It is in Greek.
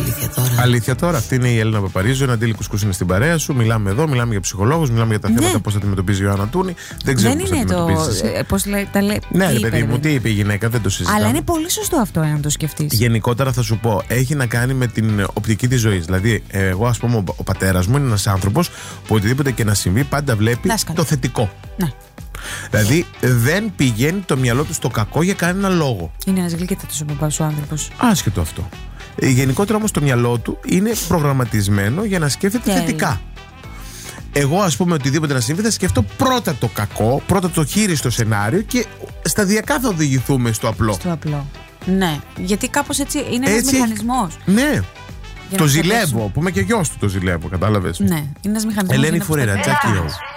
Αλήθεια τώρα. Αυτή είναι η Έλληνα Παπαρίζου. Ένα Αντίλη Κουσκούς είναι στην παρέα σου. Μιλάμε εδώ, μιλάμε για ψυχολόγους, μιλάμε για τα θέματα πώς θα αντιμετωπίζει η Ιωάννα Τούνη. Δεν ξέρω πώς θα αντιμετωπίζεις εσύ. Πώς τα λέει. Ναι, ρε παιδί μου, τι είπε η γυναίκα, δεν το συζητάμε. Αλλά είναι πολύ σωστό αυτό, αν το σκεφτείς. Γενικότερα θα σου πω, έχει να κάνει με την οπτική της ζωής. Δηλαδή, εγώ, ας πούμε, ο πατέρας μου είναι ένας άνθρωπος που οτιδήποτε και να συμβεί πάντα βλέπει το θετικό. Ναι. Δηλαδή δεν πηγαίνει το μυαλό του στο κακό για κανένα λόγο. Είναι ένας γλυκύτατος ο παπάς ο άνθρωπος. Άσχετο αυτό. Γενικότερα όμως το μυαλό του είναι προγραμματισμένο για να σκέφτεται θετικά. Εγώ, ας πούμε, οτιδήποτε να συμβεί θα σκεφτώ πρώτα το κακό, πρώτα το χείριστο σενάριο και σταδιακά θα οδηγηθούμε στο απλό. Στο απλό. Ναι, γιατί κάπως έτσι είναι ένας μηχανισμός. Ναι. Το ζηλεύω, που είμαι και γιος του το ζηλεύω, κατάλαβες. Ναι, είναι ένας μηχανισμός. Ελένη Φουρέρα, Τζάκι.